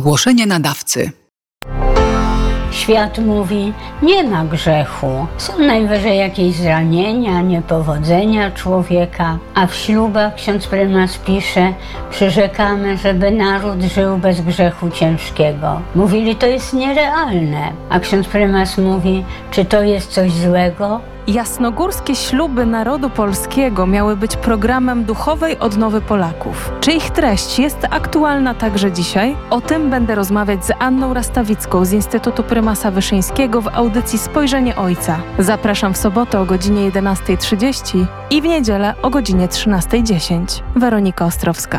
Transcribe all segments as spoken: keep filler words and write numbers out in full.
Ogłoszenie nadawcy. Świat mówi, nie ma grzechu. Są najwyżej jakieś zranienia, niepowodzenia człowieka, a w ślubach ksiądz prymas pisze, przyrzekamy, żeby naród żył bez grzechu ciężkiego. Mówili, to jest nierealne, a ksiądz prymas mówi, czy to jest coś złego? Jasnogórskie śluby narodu polskiego miały być programem duchowej odnowy Polaków. Czy ich treść jest aktualna także dzisiaj? O tym będę rozmawiać z Anną Rastawicką z Instytutu Prymasa Wyszyńskiego w audycji Spojrzenie Ojca. Zapraszam w sobotę o godzinie jedenasta trzydzieści i w niedzielę o godzinie trzynasta dziesięć. Weronika Ostrowska.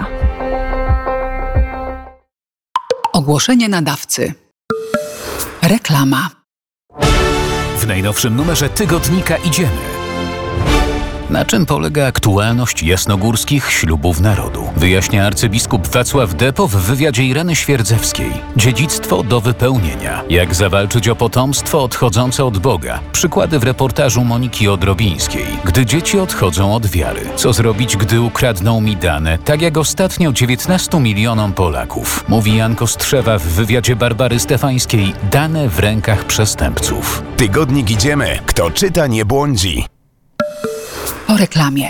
Ogłoszenie nadawcy. Reklama. W najnowszym numerze tygodnika Idziemy. Na czym polega aktualność jasnogórskich ślubów narodu? Wyjaśnia arcybiskup Wacław Depo w wywiadzie Ireny Świerdzewskiej. Dziedzictwo do wypełnienia. Jak zawalczyć o potomstwo odchodzące od Boga? Przykłady w reportażu Moniki Odrobińskiej. Gdy dzieci odchodzą od wiary. Co zrobić, gdy ukradną mi dane? Tak jak ostatnio dziewiętnastu milionom Polaków. Mówi Jan Kostrzewa w wywiadzie Barbary Stefańskiej. Dane w rękach przestępców. Tygodnik Idziemy. Kto czyta, nie błądzi. Po reklamie.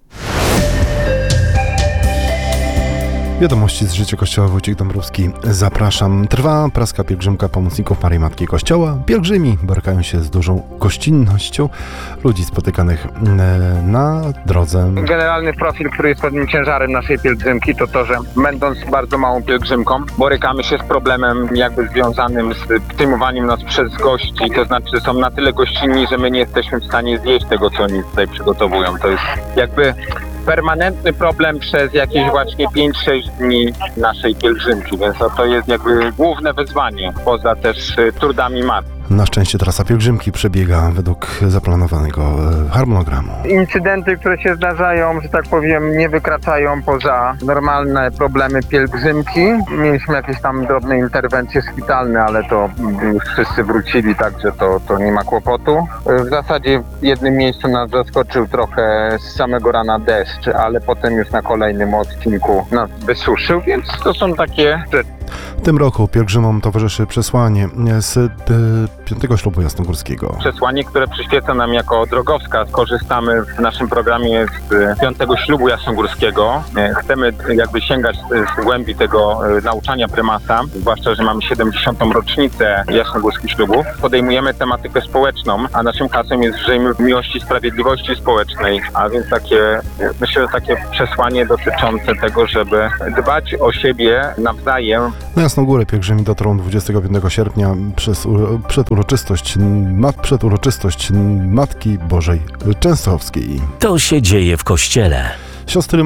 Wiadomości z życia Kościoła. Wojciech Dąbrowski. Zapraszam. Trwa praska pielgrzymka pomocników Maryi Matki Kościoła. Pielgrzymi borykają się z dużą gościnnością ludzi spotykanych na drodze. Generalny profil, który jest pewnym ciężarem naszej pielgrzymki, to to, że będąc bardzo małą pielgrzymką, borykamy się z problemem jakby związanym z przyjmowaniem nas przez gości. To znaczy, że są na tyle gościnni, że my nie jesteśmy w stanie zjeść tego, co oni tutaj przygotowują. To jest jakby permanentny problem przez jakieś właśnie pięć sześć dni naszej pielgrzymki, więc to jest jakby główne wyzwanie, poza też trudami matki. Na szczęście trasa pielgrzymki przebiega według zaplanowanego harmonogramu. Incydenty, które się zdarzają, że tak powiem, nie wykraczają poza normalne problemy pielgrzymki. Mieliśmy jakieś tam drobne interwencje szpitalne, ale to już wszyscy wrócili, także to, to nie ma kłopotu. W zasadzie w jednym miejscu nas zaskoczył trochę z samego rana deszcz, ale potem już na kolejnym odcinku nas wysuszył, więc to są takie rzeczy. W tym roku pielgrzymom towarzyszy przesłanie z y, piątego ślubu jasnogórskiego. Przesłanie, które przyświeca nam jako drogowskaz. Korzystamy w naszym programie z piątego ślubu jasnogórskiego. Chcemy jakby sięgać z głębi tego nauczania prymasa, zwłaszcza, że mamy siedemdziesiątą rocznicę jasnogórskich ślubów. Podejmujemy tematykę społeczną, a naszym hasłem jest żyjmy w miłości i sprawiedliwości społecznej, a więc takie, myślę, że takie przesłanie dotyczące tego, żeby dbać o siebie nawzajem. Na Jasną Górę pielgrzymi dotrą dwudziestego piątego sierpnia przez, przed, uroczystość, mat, przed uroczystość Matki Bożej Częstochowskiej. To się dzieje w kościele. Siostry